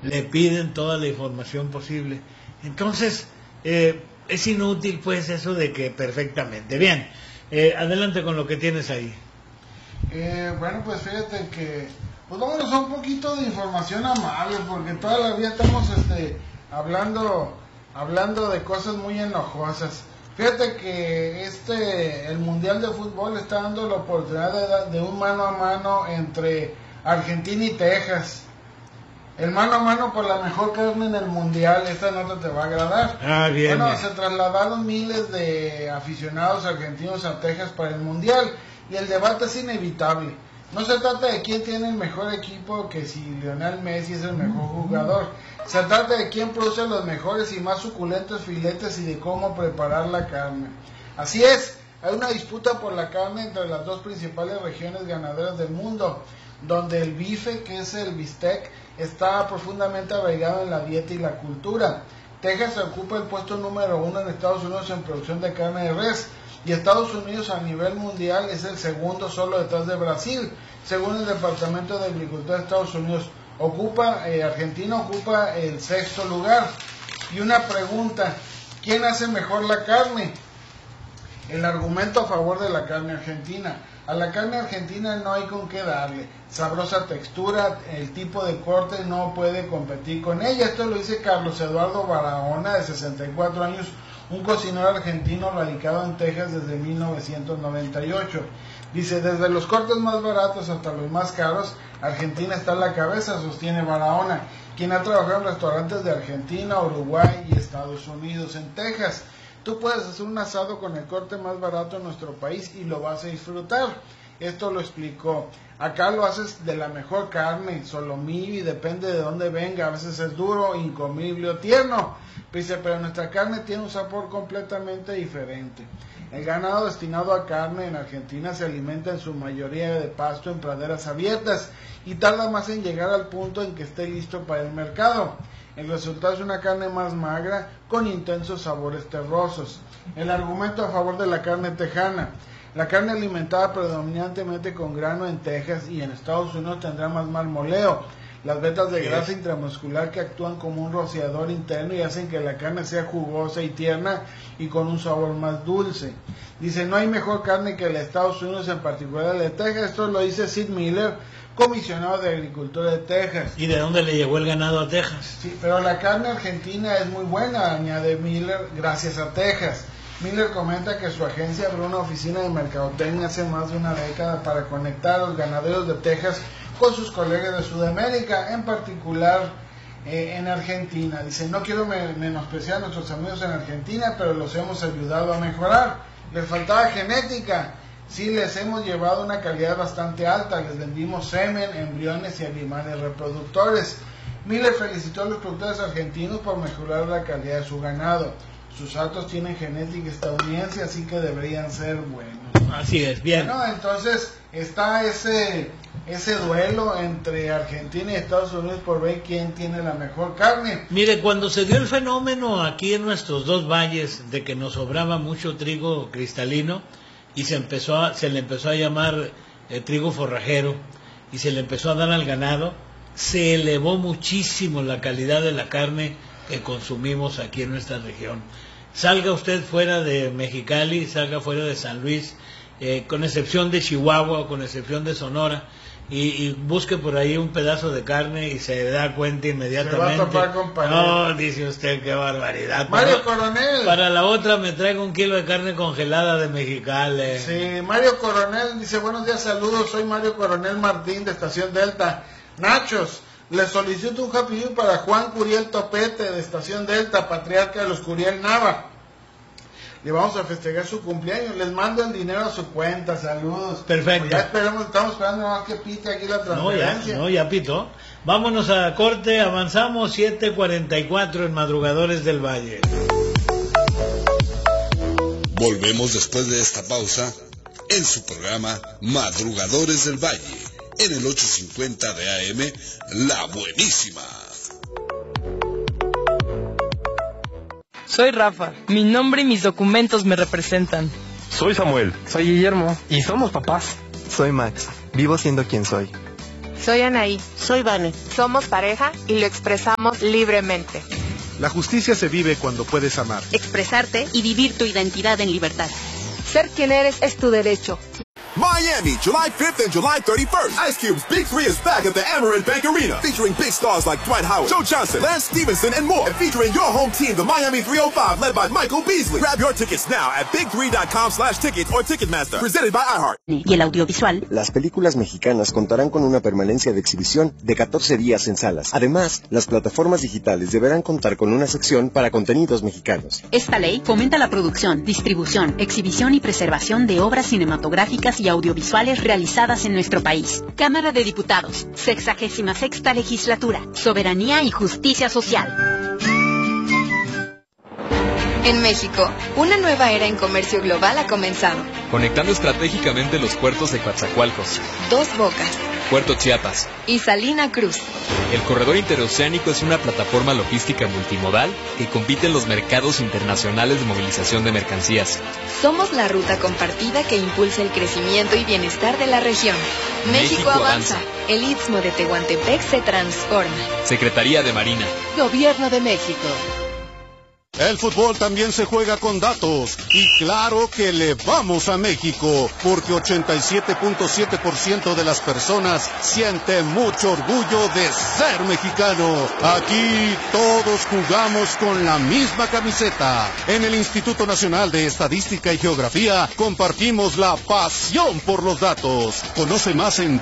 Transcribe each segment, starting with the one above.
le piden toda la información posible. Entonces, es inútil pues eso de que perfectamente. Bien, adelante con lo que tienes ahí. Bueno, pues fíjate que, pues vámonos a un poquito de información amable, porque toda la vida estamos hablando de cosas muy enojosas. Fíjate que el Mundial de Fútbol está dando la oportunidad de un mano a mano entre Argentina y Texas. El mano a mano por la mejor carne en el Mundial. Esta nota te va a agradar. Bien. Bueno, se trasladaron miles de aficionados argentinos a Texas para el Mundial y el debate es inevitable. No se trata de quién tiene el mejor equipo, que si Lionel Messi es el mejor jugador. Se trata de quién produce los mejores y más suculentos filetes y de cómo preparar la carne. Así es, hay una disputa por la carne entre las dos principales regiones ganaderas del mundo, donde el bife, que es el bistec, está profundamente arraigado en la dieta y la cultura. Texas ocupa el puesto número 1 en Estados Unidos en producción de carne de res, y Estados Unidos a nivel mundial es el segundo solo detrás de Brasil, según el Departamento de Agricultura de Estados Unidos. Argentina ocupa el 6º lugar. Y una pregunta, ¿quién hace mejor la carne? El argumento a favor de la carne argentina. A la carne argentina no hay con qué darle. Sabrosa textura, el tipo de corte no puede competir con ella. Esto lo dice Carlos Eduardo Barahona, de 64 años, un cocinero argentino radicado en Texas desde 1998. Dice, desde los cortes más baratos hasta los más caros, Argentina está en la cabeza, sostiene Barahona, quien ha trabajado en restaurantes de Argentina, Uruguay y Estados Unidos. En Texas, tú puedes hacer un asado con el corte más barato en nuestro país y lo vas a disfrutar. Esto lo explicó. Acá lo haces de la mejor carne, solomillo, y depende de dónde venga. A veces es duro, incomible o tierno. Dice, pero nuestra carne tiene un sabor completamente diferente. El ganado destinado a carne en Argentina se alimenta en su mayoría de pasto en praderas abiertas y tarda más en llegar al punto en que esté listo para el mercado. El resultado es una carne más magra con intensos sabores terrosos. El argumento a favor de la carne tejana. La carne alimentada predominantemente con grano en Texas y en Estados Unidos tendrá más marmoleo. Las vetas de grasa intramuscular que actúan como un rociador interno y hacen que la carne sea jugosa y tierna y con un sabor más dulce. Dice, no hay mejor carne que la de Estados Unidos, en particular la de Texas. Esto lo dice Sid Miller, comisionado de Agricultura de Texas. ¿Y de dónde le llegó el ganado a Texas? Sí, pero la carne argentina es muy buena, añade Miller, gracias a Texas. Miller comenta que su agencia abrió una oficina de mercadotecnia hace más de una década para conectar a los ganaderos de Texas con sus colegas de Sudamérica, en particular en Argentina. Dice, no quiero menospreciar a nuestros amigos en Argentina, pero los hemos ayudado a mejorar. Les faltaba genética. Sí, les hemos llevado una calidad bastante alta. Les vendimos semen, embriones y animales reproductores. Miller felicitó a los productores argentinos por mejorar la calidad de su ganado. Sus atos tienen genética estadounidense, así que deberían ser buenos. Así es, bien. Bueno, entonces está ese duelo entre Argentina y Estados Unidos por ver quién tiene la mejor carne. Mire, cuando se dio el fenómeno aquí en nuestros dos valles de que nos sobraba mucho trigo cristalino y se le empezó a llamar trigo forrajero y se le empezó a dar al ganado, se elevó muchísimo la calidad de la carne que consumimos aquí en nuestra región. Salga usted fuera de Mexicali, salga fuera de San Luis, con excepción de Chihuahua o con excepción de Sonora, y busque por ahí un pedazo de carne y se da cuenta inmediatamente. Se va a topar con pared. No, dice usted, qué barbaridad. Mario Coronel. Para la otra me traigo 1 kilo de carne congelada de Mexicali. Sí, Mario Coronel dice, buenos días, saludos, soy Mario Coronel Martín de Estación Delta. Nachos, le solicito un happy meal para Juan Curiel Topete de Estación Delta, patriarca de los Curiel Nava. Le vamos a festejar su cumpleaños, les mando el dinero a su cuenta, saludos. Perfecto. Pues ya estamos esperando más que pite aquí la transferencia. No, ya pitó. Vámonos a corte, avanzamos, 7:44 en Madrugadores del Valle. Volvemos después de esta pausa en su programa Madrugadores del Valle, en el 850 de AM, La Buenísima. Soy Rafa, mi nombre y mis documentos me representan. Soy Samuel. Soy Guillermo. Y somos papás. Soy Max, vivo siendo quien soy. Soy Anaí. Soy Vane. Somos pareja y lo expresamos libremente. La justicia se vive cuando puedes amar, expresarte y vivir tu identidad en libertad. Ser quien eres es tu derecho. Miami, July 5th and July 31st. Ice Cube's Big 3 is back at the Amerant Bank Arena, featuring big stars like Dwight Howard, Joe Johnson, Lance Stevenson, and more. And featuring your home team, the Miami 305, led by Michael Beasley. Grab your tickets now at big3.com/tickets or Ticketmaster. Presented by iHeart. Y el audiovisual. Las películas mexicanas contarán con una permanencia de exhibición de 14 días en salas. Además, las plataformas digitales deberán contar con una sección para contenidos mexicanos. Esta ley fomenta la producción, distribución, exhibición y preservación de obras cinematográficas y audiovisuales realizadas en nuestro país. Cámara de Diputados, 66ª Legislatura, Soberanía y Justicia Social. En México, una nueva era en comercio global ha comenzado. Conectando estratégicamente los puertos de Coatzacoalcos, Dos Bocas, Puerto Chiapas y Salina Cruz. El corredor interoceánico es una plataforma logística multimodal que compite en los mercados internacionales de movilización de mercancías. Somos la ruta compartida que impulsa el crecimiento y bienestar de la región. México avanza. El Istmo de Tehuantepec se transforma. Secretaría de Marina. Gobierno de México. El fútbol también se juega con datos, y claro que le vamos a México, porque 87.7% de las personas siente mucho orgullo de ser mexicano. Aquí todos jugamos con la misma camiseta. En el Instituto Nacional de Estadística y Geografía compartimos la pasión por los datos. Conoce más en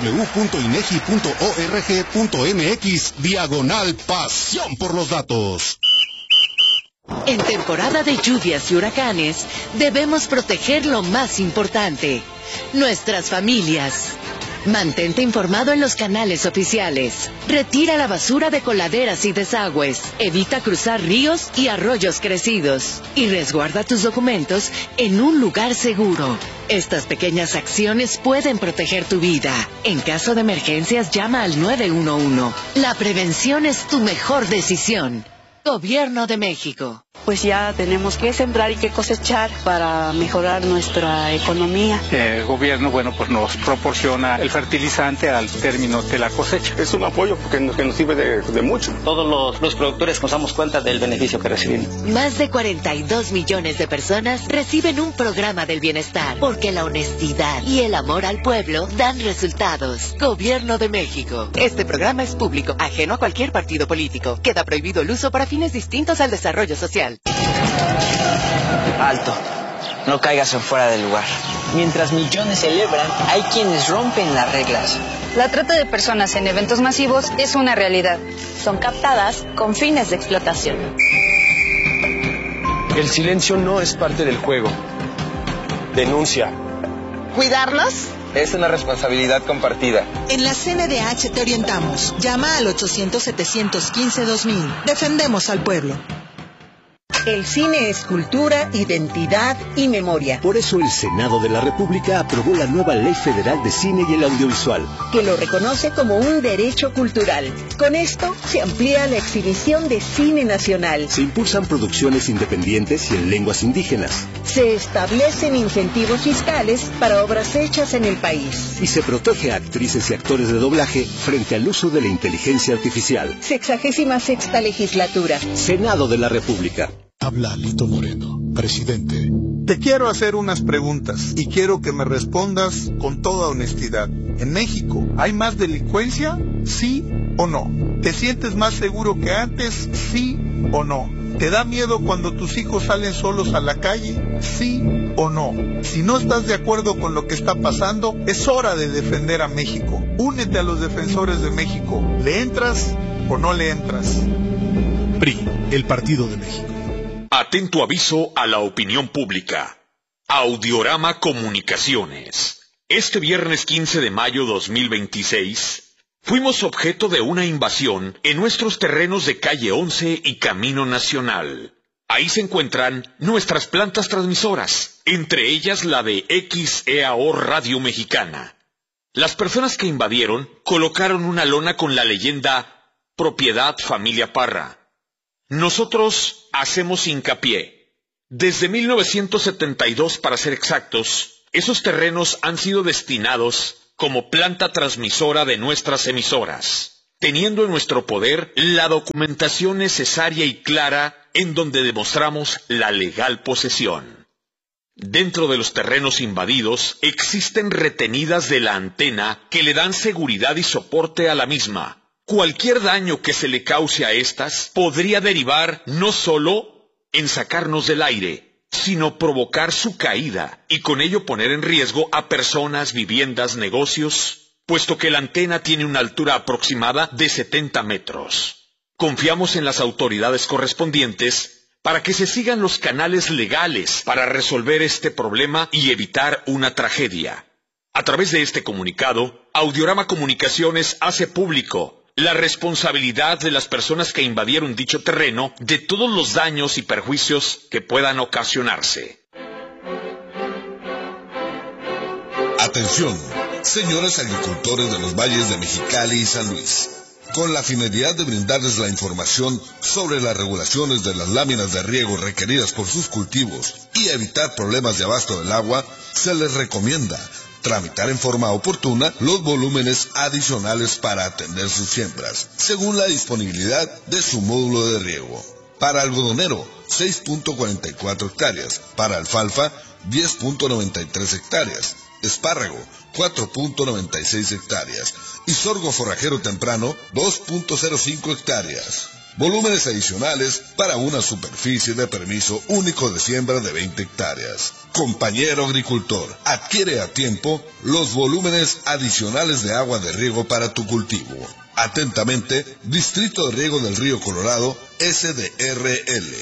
www.inegi.org.mx/pasión por los datos. En temporada de lluvias y huracanes, debemos proteger lo más importante, nuestras familias. Mantente informado en los canales oficiales. Retira la basura de coladeras y desagües. Evita cruzar ríos y arroyos crecidos. Y resguarda tus documentos en un lugar seguro. Estas pequeñas acciones pueden proteger tu vida. En caso de emergencias, llama al 911. La prevención es tu mejor decisión. Gobierno de México. Pues ya tenemos que sembrar y que cosechar para mejorar nuestra economía. El gobierno, pues nos proporciona el fertilizante al término de la cosecha. Es un apoyo que nos sirve de mucho. Todos los productores nos damos cuenta del beneficio que recibimos. Más de 42 millones de personas reciben un programa del bienestar, porque la honestidad y el amor al pueblo dan resultados. Gobierno de México. Este programa es público, ajeno a cualquier partido político. Queda prohibido el uso para fines distintos al desarrollo social. Alto, no caigas en fuera del lugar. Mientras millones celebran, hay quienes rompen las reglas. La trata de personas en eventos masivos es una realidad. Son captadas con fines de explotación. El silencio no es parte del juego. Denuncia. ¿Cuidarlos? Es una responsabilidad compartida. En la CNDH te orientamos. Llama al 800-715-2000. Defendemos al pueblo. El cine es cultura, identidad y memoria. Por eso el Senado de la República aprobó la nueva Ley Federal de Cine y el Audiovisual, que lo reconoce como un derecho cultural. Con esto se amplía la exhibición de cine nacional. Se impulsan producciones independientes y en lenguas indígenas. Se establecen incentivos fiscales para obras hechas en el país. Y se protege a actrices y actores de doblaje frente al uso de la inteligencia artificial. 66ª Legislatura. Senado de la República. Habla Lito Moreno, presidente. Te quiero hacer unas preguntas y quiero que me respondas con toda honestidad. ¿En México hay más delincuencia? ¿Sí o no? ¿Te sientes más seguro que antes? ¿Sí o no? ¿Te da miedo cuando tus hijos salen solos a la calle? ¿Sí o no? Si no estás de acuerdo con lo que está pasando, es hora de defender a México. Únete a los defensores de México. ¿Le entras o no le entras? PRI, el Partido de México. Atento aviso a la opinión pública. Audiorama Comunicaciones. Este viernes 15 de mayo 2026, fuimos objeto de una invasión en nuestros terrenos de Calle 11 y Camino Nacional. Ahí se encuentran nuestras plantas transmisoras, entre ellas la de XEAO Radio Mexicana. Las personas que invadieron colocaron una lona con la leyenda Propiedad Familia Parra. Nosotros hacemos hincapié. Desde 1972, para ser exactos, esos terrenos han sido destinados como planta transmisora de nuestras emisoras, teniendo en nuestro poder la documentación necesaria y clara en donde demostramos la legal posesión. Dentro de los terrenos invadidos existen retenidas de la antena que le dan seguridad y soporte a la misma. Cualquier daño que se le cause a estas podría derivar no solo en sacarnos del aire, sino provocar su caída y con ello poner en riesgo a personas, viviendas, negocios, puesto que la antena tiene una altura aproximada de 70 metros. Confiamos en las autoridades correspondientes para que se sigan los canales legales para resolver este problema y evitar una tragedia. A través de este comunicado, Audiorama Comunicaciones hace público la responsabilidad de las personas que invadieron dicho terreno de todos los daños y perjuicios que puedan ocasionarse. Atención, señores agricultores de los valles de Mexicali y San Luis. Con la finalidad de brindarles la información sobre las regulaciones de las láminas de riego requeridas por sus cultivos y evitar problemas de abasto del agua, se les recomienda tramitar en forma oportuna los volúmenes adicionales para atender sus siembras, según la disponibilidad de su módulo de riego. Para algodonero, 6.44 hectáreas, para alfalfa, 10.93 hectáreas, espárrago, 4.96 hectáreas, y sorgo forrajero temprano, 2.05 hectáreas. Volúmenes adicionales para una superficie de permiso único de siembra de 20 hectáreas. Compañero agricultor, adquiere a tiempo los volúmenes adicionales de agua de riego para tu cultivo. Atentamente, Distrito de Riego del Río Colorado, SDRL.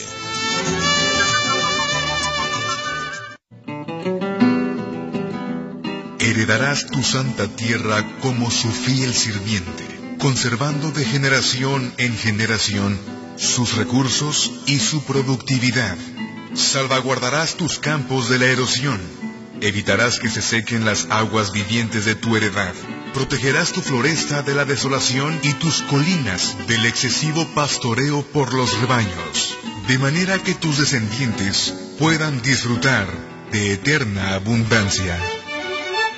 Heredarás tu santa tierra como su fiel sirviente, conservando de generación en generación sus recursos y su productividad. Salvaguardarás tus campos de la erosión, evitarás que se sequen las aguas vivientes de tu heredad, protegerás tu floresta de la desolación y tus colinas del excesivo pastoreo por los rebaños, de manera que tus descendientes puedan disfrutar de eterna abundancia.